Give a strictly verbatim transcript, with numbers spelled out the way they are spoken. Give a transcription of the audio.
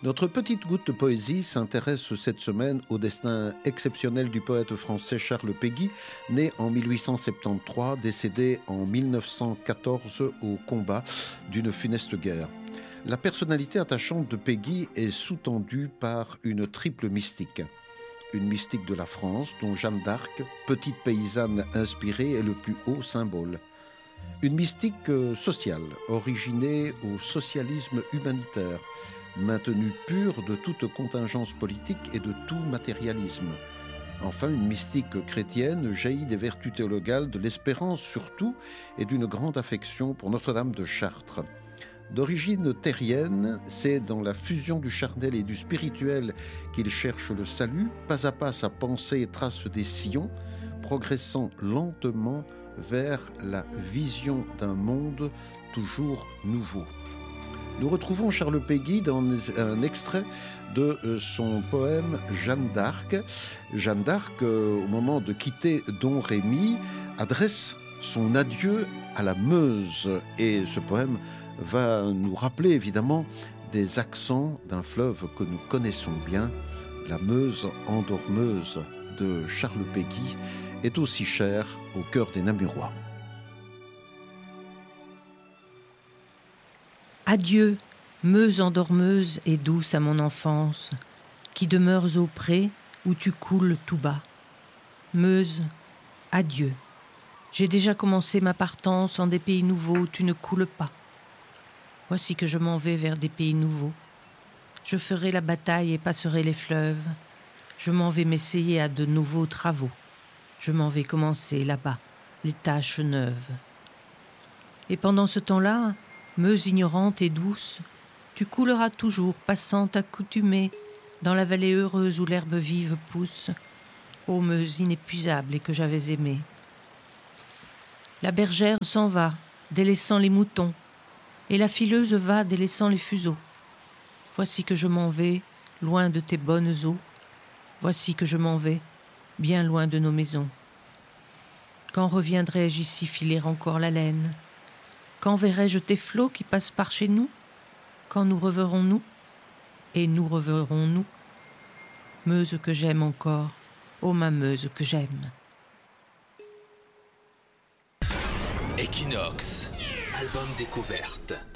Notre petite goutte de poésie s'intéresse cette semaine au destin exceptionnel du poète français Charles Péguy, né en mille huit cent soixante-treize, décédé en mille neuf cent quatorze au combat d'une funeste guerre. La personnalité attachante de Péguy est sous-tendue par une triple mystique. Une mystique de la France, dont Jeanne d'Arc, petite paysanne inspirée, est le plus haut symbole. Une mystique sociale, originée au socialisme humanitaire, maintenue pure de toute contingence politique et de tout matérialisme. Enfin, une mystique chrétienne jaillie des vertus théologales, de l'espérance surtout, et d'une grande affection pour Notre-Dame de Chartres. D'origine terrienne, c'est dans la fusion du charnel et du spirituel qu'il cherche le salut. Pas à pas, sa pensée trace des sillons, progressant lentement vers la vision d'un monde toujours nouveau. Nous retrouvons Charles Péguy dans un extrait de son poème Jeanne d'Arc. Jeanne d'Arc, au moment de quitter Don Rémy, adresse son adieu à la Meuse. Et ce poème va nous rappeler évidemment des accents d'un fleuve que nous connaissons bien. La Meuse endormeuse de Charles Péguy est aussi chère au cœur des Namurois. Adieu, Meuse endormeuse et douce à mon enfance, qui demeures au pré où tu coules tout bas. Meuse, adieu. J'ai déjà commencé ma partance en des pays nouveaux où tu ne coules pas. Voici que je m'en vais vers des pays nouveaux. Je ferai la bataille et passerai les fleuves. Je m'en vais m'essayer à de nouveaux travaux. Je m'en vais commencer là-bas les tâches neuves. Et pendant ce temps-là, Meuse ignorante et douce, tu couleras toujours, passant accoutumée, dans la vallée heureuse où l'herbe vive pousse, ô Meuse inépuisable et que j'avais aimée. La bergère s'en va, délaissant les moutons, et la fileuse va, délaissant les fuseaux. Voici que je m'en vais, loin de tes bonnes eaux. Voici que je m'en vais, bien loin de nos maisons. Quand reviendrai-je ici filer encore la laine? Quand verrai-je tes flots qui passent par chez nous? Quand nous reverrons-nous? Et nous reverrons-nous? Meuse que j'aime encore, ô ma Meuse que j'aime. Equinox, album découverte.